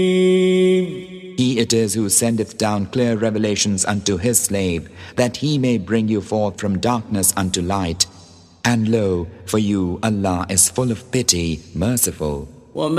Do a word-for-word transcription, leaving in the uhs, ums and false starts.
He it is who sendeth down clear revelations unto his slave, that he may bring you forth from darkness unto light. And lo, for you Allah is full of pity, merciful.